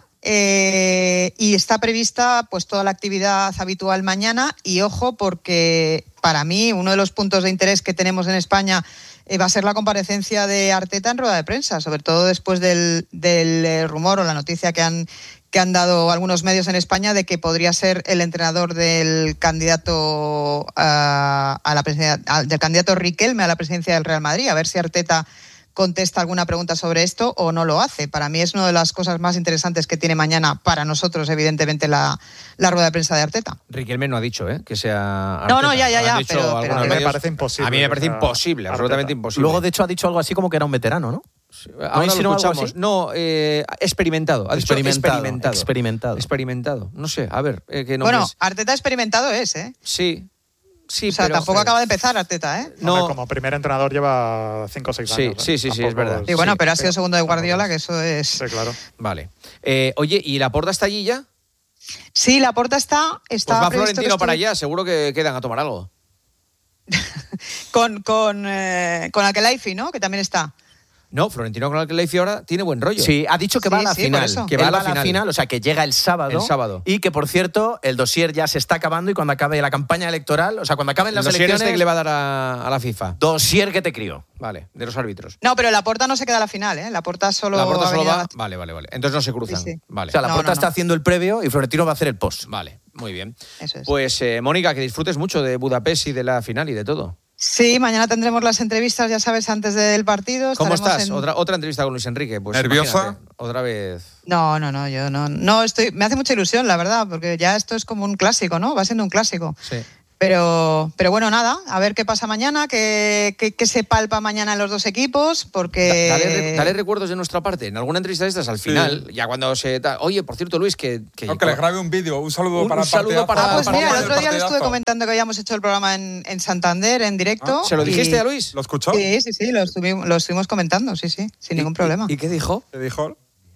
eh, y está prevista pues toda la actividad habitual mañana y ojo porque para mí uno de los puntos de interés que tenemos en España eh, va a ser la comparecencia de Arteta en rueda de prensa, sobre todo después del, del eh, rumor o la noticia que han que han dado algunos medios en España de que podría ser el entrenador del candidato a, a la presidencia, a- del candidato Riquelme a la presidencia del Real Madrid, a ver si Arteta contesta alguna pregunta sobre esto o no lo hace. Para mí es una de las cosas más interesantes que tiene mañana para nosotros, evidentemente, la, la rueda de prensa de Arteta. Riquelme no ha dicho, ¿eh? Que sea No, Arteta. no, ya, ya, Han ya, dicho pero- algunos pero- A mí me medios- parece imposible. A mí me que parece sea imposible, Arteta. absolutamente imposible. Luego, de hecho, ha dicho algo así como que era un veterano, ¿no? Ahora lo insinuó algo escuchamos. así? No, eh, experimentado. Ha dicho Experimentado, experimentado. experimentado. Experimentado. No sé, a ver, eh, qué Bueno, nombres. Arteta experimentado es, ¿eh? Sí. Sí, o sea, pero, tampoco eh, acaba de empezar Arteta, ¿eh? No. Hombre, como primer entrenador lleva cinco o seis Sí, años. ¿eh? sí, sí, sí, es verdad. Y bueno, Sí, pero ha sido segundo de Guardiola, que eso es... Sí, claro. Vale. Eh, oye, ¿y Laporta está allí ya? Sí, Laporta está... está Pues va previsto Florentino que para estuvi- allá, seguro que quedan a tomar algo. Con, con, eh, con Akelaifi, ¿no? Que también está. No, Florentino con el que le hice ahora tiene buen rollo. Sí, ha dicho que va Sí, a la sí, por final. eso. Que Él va a la final. o sea, que llega el sábado. El sábado. Y que, por cierto, el dossier ya se está acabando y cuando acabe la campaña electoral, o sea, cuando acaben El las dossier elecciones... este que le va a dar a, a la FIFA. Dossier que te crió. Vale, de los árbitros. No, pero Laporta no se queda a la final, ¿eh? Laporta solo, Laporta ha solo venido va... a- Vale, vale, vale. Entonces no se cruzan. Sí, sí. Vale. O sea, la No, Porta no, está no. haciendo el previo y Florentino va a hacer el post. Vale, muy bien. Eso es. Pues, eh, Mónica, que disfrutes mucho de Budapest y de la final y de todo. Sí, mañana tendremos las entrevistas, ya sabes, antes del partido. ¿Cómo Estaremos estás? en- Otra, otra entrevista con Luis Enrique. Pues, ¿Nerviosa? imagínate, Otra vez. No, no, no, yo no, no estoy. Me hace mucha ilusión, la verdad, porque ya esto es como un clásico, ¿no? Va siendo un clásico. Sí. Pero, pero bueno, nada, a ver qué pasa mañana, qué, qué, qué se palpa mañana en los dos equipos, porque... Da- Dale, re- dale recuerdos de nuestra parte. En alguna entrevista de estas, al Sí. final, ya cuando se... ta- Oye, por cierto, Luis, que... que, No, que le grabe un vídeo. Un saludo Un para el saludo partidazo. para- Ah, pues para- mira, el para- otro día le estuve partidazo. comentando que habíamos hecho el programa en, en Santander, en directo. ¿Se lo y- dijiste a Luis? ¿Lo escuchó? Sí, sí, sí, lo estuvimos, lo estuvimos comentando, sí, sí, sin ningún problema. ¿Y qué dijo? ¿Qué dijo?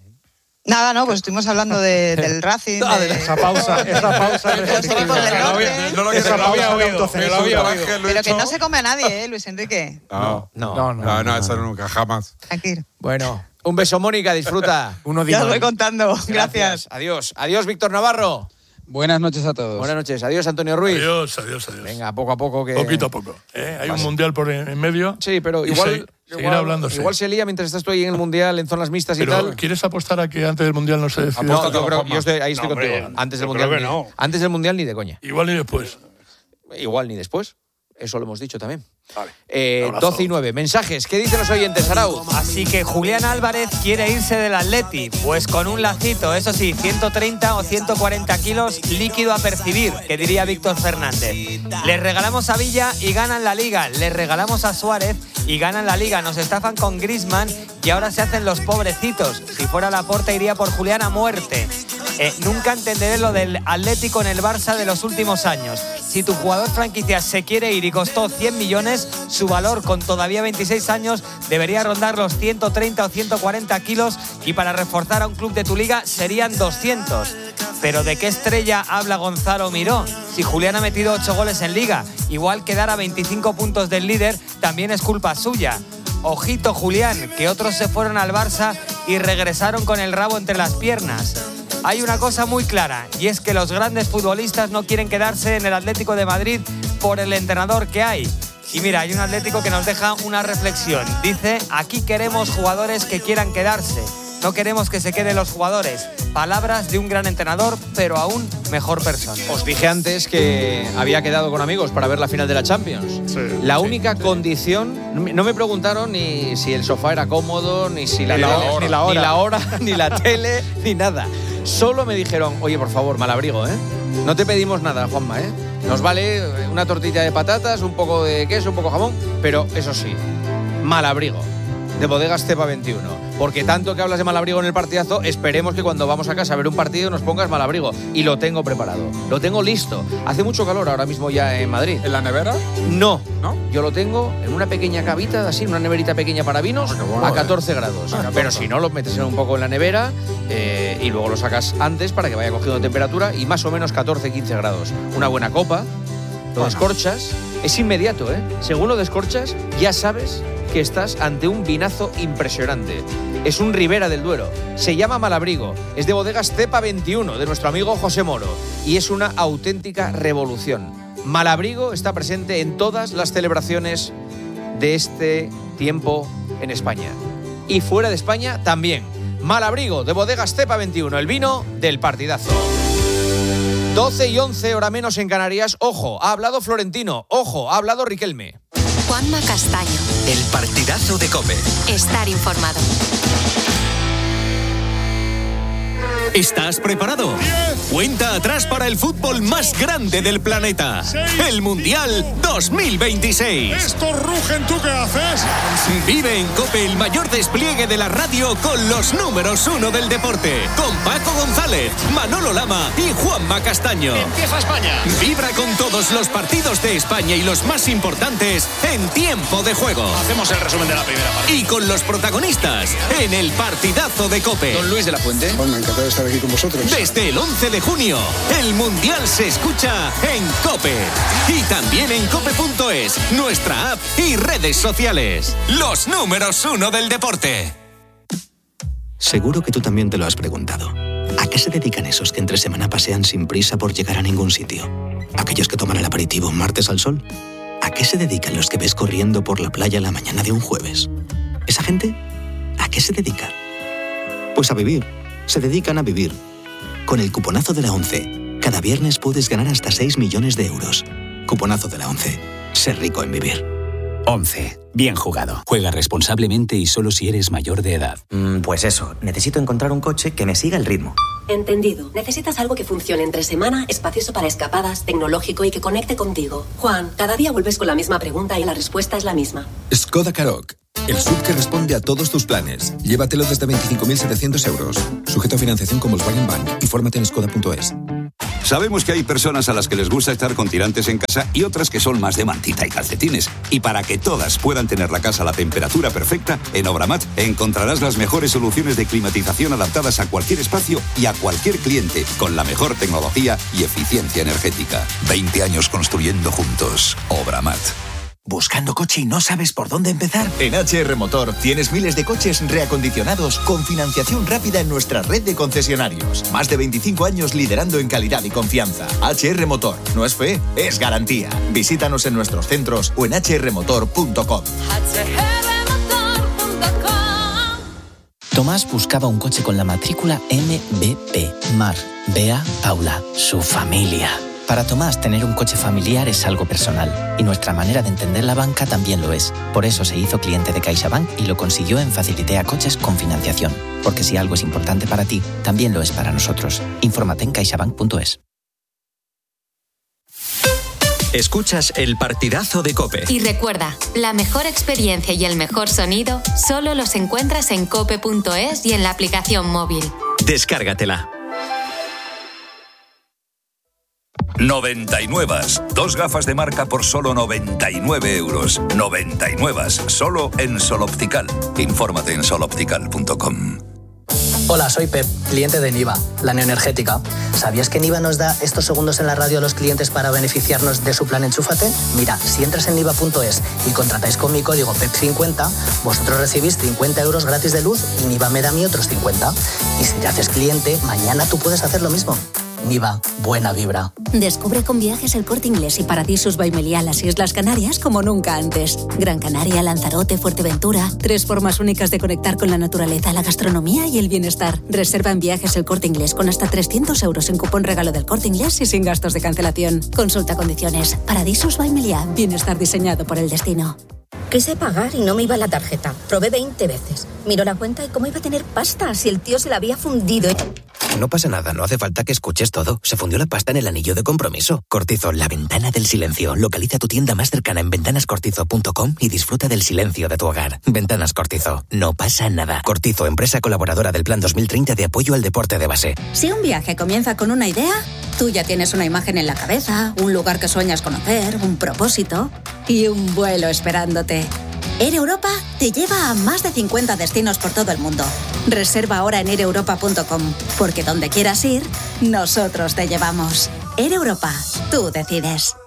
Nada, no, pues estuvimos hablando de- del Racing. Ah, de- de- Esa pausa, esa pausa. de los equipos del norte. No lo Esa que pausa había de oído. autocensura. Me lo había oído. Pero que no se come a nadie, ¿eh, Luis Enrique? No, No. no, no, no, eso nunca, jamás. Tranquilo. Bueno, un beso, Mónica, disfruta. Uno Ya os voy contando. Gracias. Adiós. Adiós, Víctor Navarro. Buenas noches a todos. Buenas noches. Adiós, Antonio Ruiz. Adiós, adiós, adiós. Venga, poco a poco que... Poquito a poco. ¿eh? Hay un mundial por en en medio. Sí, pero y igual... se- seguirá igual, hablándose. igual se lía mientras estás tú ahí en el Mundial, en zonas mixtas y Pero, tal. ¿quieres apostar a que antes del mundial no se decide? No, yo creo, yo estoy, ahí estoy No, hombre, contigo. Antes del yo mundial, creo que ni- no. antes del mundial ni de coña. Igual y después. Igual ni después. Eso lo hemos dicho también. Vale. Eh, Un abrazo. doce y nueve. Mensajes. ¿Qué dicen los oyentes, Arauz? Así que Julián Álvarez quiere irse del Atleti, pues con un lacito, eso sí, ciento treinta o ciento cuarenta kilos líquido a percibir, que diría Víctor Fernández. Les regalamos a Villa y ganan la Liga, les regalamos a Suárez y ganan la Liga, nos estafan con Griezmann y ahora se hacen los pobrecitos. Si fuera Laporta iría por Julián a muerte. Eh, nunca entenderé lo del Atlético en el Barça de los últimos años. Si tu jugador franquicia se quiere ir y costó cien millones, su valor con todavía veintiséis años debería rondar los ciento treinta o ciento cuarenta kilos y para reforzar a un club de tu liga serían doscientos. Pero ¿de qué estrella habla Gonzalo Miró? Si Julián ha metido ocho goles en liga, igual quedar a veinticinco puntos del líder también es culpa suya. Ojito Julián, que otros se fueron al Barça y regresaron con el rabo entre las piernas. Hay una cosa muy clara, y es que los grandes futbolistas no quieren quedarse en el Atlético de Madrid por el entrenador que hay. Y mira, hay un Atlético que nos deja una reflexión. Dice, aquí queremos jugadores que quieran quedarse. No queremos que se queden los jugadores. Palabras de un gran entrenador, pero aún mejor persona. Os dije antes que había quedado con amigos para ver la final de la Champions. Sí, la sí, única sí. condición, no me preguntaron ni si el sofá era cómodo, ni si la, Ni la tele- hora. Ni la hora. ni la hora, ni la tele, ni nada. Solo me dijeron, oye, por favor, Malabrigo, ¿eh? No te pedimos nada, Juanma, ¿eh? Nos vale una tortilla de patatas, un poco de queso, un poco de jamón, pero eso sí, Malabrigo, de Bodegas Cepa veintiuno. Porque tanto que hablas de Malabrigo en el partidazo, esperemos que cuando vamos a casa a ver un partido nos pongas Malabrigo. Y lo tengo preparado, lo tengo listo. Hace mucho calor ahora mismo ya en Madrid. ¿En la nevera? No, ¿No? yo lo tengo en una pequeña cavita, así, una neverita pequeña para vinos, Ah, qué bueno, a catorce grados. A catorce. Pero si no, lo metes en un poco en la nevera eh, y luego lo sacas antes para que vaya cogiendo temperatura y más o menos catorce quince grados. Una buena copa, lo descorchas, es inmediato, ¿eh? Según lo descorchas, ya sabes que estás ante un vinazo impresionante. Es un Ribera del Duero. Se llama Malabrigo. Es de Bodegas Cepa veintiuno, de nuestro amigo José Moro. Y es una auténtica revolución. Malabrigo está presente en todas las celebraciones de este tiempo en España. Y fuera de España también. Malabrigo, de Bodegas Cepa veintiuno, el vino del partidazo. doce y once, hora menos en Canarias. Ojo, ha hablado Florentino. Ojo, ha hablado Riquelme. Juanma Castaño. El partidazo de COPE. Estar informado. ¿Estás preparado? Cuenta atrás para el fútbol más grande del planeta. El Mundial dos mil veintiséis. ¡Estos rugen! ¿Tú qué haces? Vive en COPE el mayor despliegue de la radio con los números uno del deporte. Con Paco González, Manolo Lama y Juanma Castaño. ¡Empieza España! Vibra con todos los partidos de España y los más importantes en tiempo de juego. Hacemos el resumen de la primera parte. Y con los protagonistas en el partidazo de COPE. Don Luis de la Fuente. Bueno, encantado de estar aquí con vosotros. Desde el once de junio, el Mundial se escucha en COPE. Y también en cope punto es, nuestra app y redes sociales. Los números uno del deporte. Seguro que tú también te lo has preguntado. ¿A qué se dedican esos que entre semana pasean sin prisa por llegar a ningún sitio? ¿Aquellos que toman el aperitivo un martes al sol? ¿A qué se dedican los que ves corriendo por la playa la mañana de un jueves? ¿Esa gente? ¿A qué se dedica? Pues a vivir. Se dedican a vivir. Con el cuponazo de la ONCE, cada viernes puedes ganar hasta seis millones de euros. Cuponazo de la ONCE. Ser rico en vivir. once. Bien jugado. Juega responsablemente y solo si eres mayor de edad. Mm, pues eso, necesito encontrar un coche que me siga el ritmo. Entendido. Necesitas algo que funcione entre semana, espacioso para escapadas, tecnológico y que conecte contigo. Juan, cada día vuelves con la misma pregunta y la respuesta es la misma. Skoda Karoq. El S U V que responde a todos tus planes. Llévatelo desde veinticinco mil setecientos euros. Sujeto a financiación con Volkswagen Bank. Infórmate en skoda punto es. Sabemos que hay personas a las que les gusta estar con tirantes en casa y otras que son más de mantita y calcetines. Y para que todas puedan tener la casa a la temperatura perfecta, en Obramat encontrarás las mejores soluciones de climatización adaptadas a cualquier espacio y a cualquier cliente, con la mejor tecnología y eficiencia energética. veinte años construyendo juntos. Obramat. ¿Buscando coche y no sabes por dónde empezar? En H R Motor tienes miles de coches reacondicionados con financiación rápida en nuestra red de concesionarios. Más de veinticinco años liderando en calidad y confianza. H R Motor. No es fe, es garantía. Visítanos en nuestros centros o en h r motor punto com. Tomás buscaba un coche con la matrícula M B P. Mar, Bea, Paula, su familia. Para Tomás, tener un coche familiar es algo personal, y nuestra manera de entender la banca también lo es. Por eso se hizo cliente de CaixaBank y lo consiguió en Facilitea Coches con financiación. Porque si algo es importante para ti, también lo es para nosotros. Infórmate en caixabank punto es. Escuchas el partidazo de COPE. Y recuerda, la mejor experiencia y el mejor sonido solo los encuentras en cope punto es y en la aplicación móvil. Descárgatela. noventa y nueve. Dos gafas de marca por solo noventa y nueve euros. noventa y nueve. Solo en Sol Optical. Infórmate en sol optical punto com. Hola, soy Pep, cliente de Niva, la neoenergética. ¿Sabías que Niva nos da estos segundos en la radio a los clientes para beneficiarnos de su plan Enchúfate? Mira, si entras en niva punto es y contratáis con mi código P E P cincuenta, vosotros recibís cincuenta euros gratis de luz y Niva me da a mí otros cincuenta. Y si te haces cliente, mañana tú puedes hacer lo mismo. Niva, buena vibra. Descubre con Viajes El Corte Inglés y Paradisus by Meliá las Islas Canarias como nunca antes. Gran Canaria, Lanzarote, Fuerteventura. Tres formas únicas de conectar con la naturaleza, la gastronomía y el bienestar. Reserva en Viajes El Corte Inglés con hasta trescientos euros en cupón regalo del Corte Inglés y sin gastos de cancelación. Consulta condiciones. Paradisus by Meliá. Bienestar diseñado por el destino. Quise pagar y no me iba la tarjeta. Probé veinte veces. Miró la cuenta y cómo iba a tener pasta si el tío se la había fundido. No pasa nada, no hace falta que escuches todo. Se fundió la pasta en el anillo de compromiso. Cortizo, la ventana del silencio. Localiza tu tienda más cercana en ventanas cortizo punto com y disfruta del silencio de tu hogar. Ventanas Cortizo, no pasa nada. Cortizo, empresa colaboradora del Plan dos mil treinta de apoyo al deporte de base. Si un viaje comienza con una idea, tú ya tienes una imagen en la cabeza, un lugar que sueñas conocer, un propósito y un vuelo esperándote. Air Europa te lleva a más de cincuenta destinos por todo el mundo. Reserva ahora en air europa punto com, porque donde quieras ir, nosotros te llevamos. Air Europa, tú decides.